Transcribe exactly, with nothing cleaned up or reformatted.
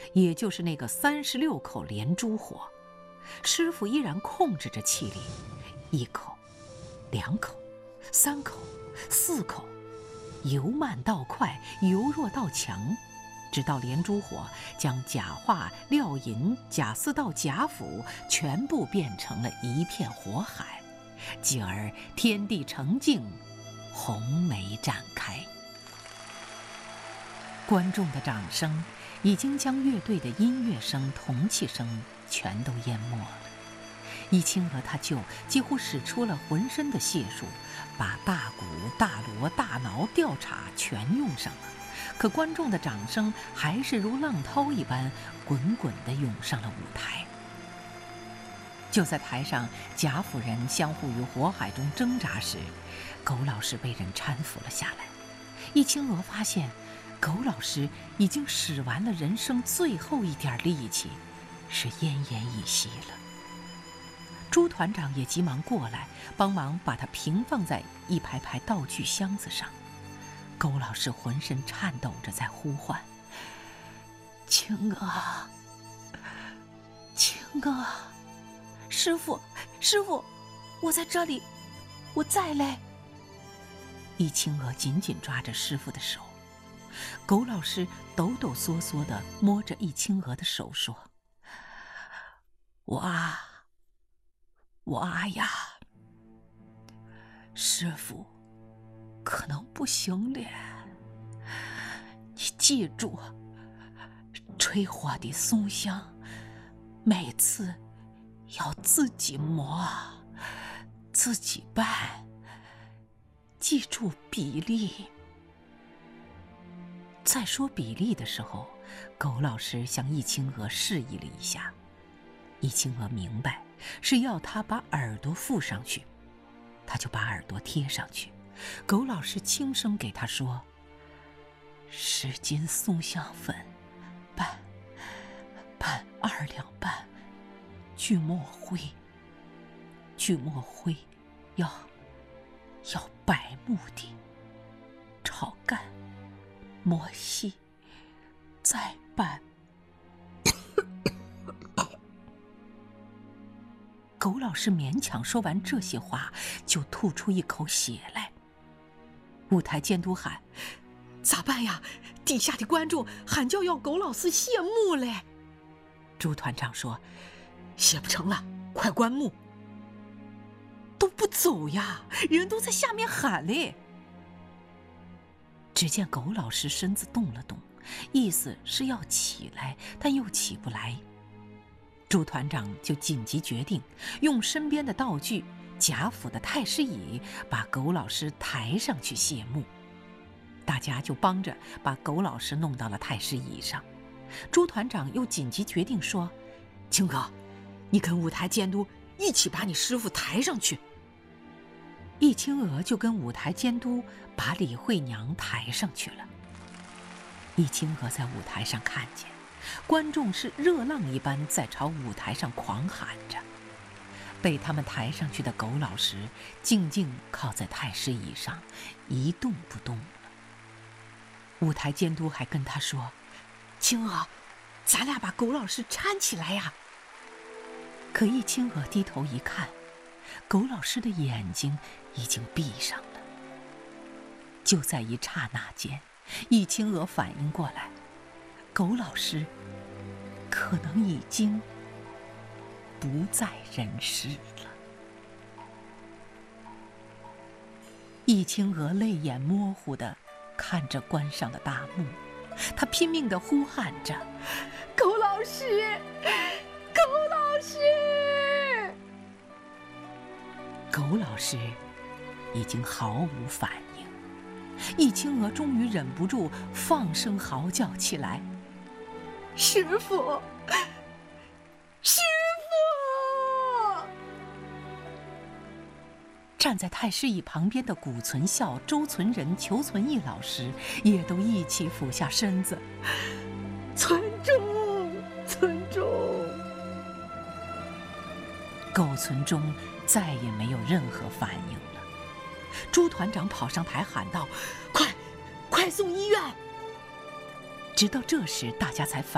也就是那个三十六口连珠火。师傅依然控制着气力，一口，两口，三口，四口，由慢到快，由弱到强，直到连珠火将假化、料银、假丝道、假斧全部变成了一片火海，继而天地澄净，红梅展开。观众的掌声已经将乐队的音乐声、铜器声全都淹没了。易清娥他舅几乎使出了浑身的解数，把大鼓、大锣、大挠、吊镲全用上了，可观众的掌声还是如浪涛一般滚滚地涌上了舞台。就在台上贾府人相互于火海中挣扎时，苟老师被人搀扶了下来。易清娥发现苟老师已经使完了人生最后一点力气，是奄奄一息了。朱团长也急忙过来帮忙把他平放在一排排道具箱子上。苟老师浑身颤抖着在呼唤：清娥，清娥，师傅，师傅，我在这里，我在嘞。易清娥紧紧抓着师傅的手，苟老师抖抖嗦嗦地摸着易清娥的手说：娃，娃呀，师傅可能不行了，你记住，吹火的松香每次要自己磨，自己拌，记住比例。在说比例的时候，苟老师向易清娥示意了一下。易清娥明白是要他把耳朵附上去，他就把耳朵贴上去。苟老师轻声给他说：十斤松香粉，拌拌二两半锯末灰，锯末灰要要白木的，炒干磨细，再拌。苟老师勉强说完这些话，就吐出一口血来。舞台监督喊：咋办呀？底下的观众喊叫要苟老师谢幕嘞。朱团长说：谢不成了，快关幕。都不走呀，人都在下面喊嘞。只见苟老师身子动了动，意思是要起来，但又起不来。朱团长就紧急决定，用身边的道具贾府的太师椅把苟老师抬上去谢幕。大家就帮着把苟老师弄到了太师椅上。朱团长又紧急决定说：清哥，你跟舞台监督一起把你师傅抬上去。易清娥就跟舞台监督把李慧娘抬上去了。易清娥在舞台上看见观众是热浪一般在朝舞台上狂喊着。被他们抬上去的苟老师静静靠在太师椅上，一动不动了。舞台监督还跟他说：清娥，咱俩把苟老师搀起来呀。可易清娥低头一看，苟老师的眼睛已经闭上了。就在一刹那间，易清娥反应过来，苟老师可能已经不在人世了。易清娥泪眼模糊地看着关上的大幕，她拼命地呼喊着：苟老师，苟老师！苟老师已经毫无反应。易清娥终于忍不住放声嚎叫起来：师父，师父！站在太师椅旁边的古存孝、周存仁、裘存义老师也都一起俯下身子：存忠，存忠！苟存忠再也没有任何反应了。朱团长跑上台喊道：快快送医院！直到这时大家才反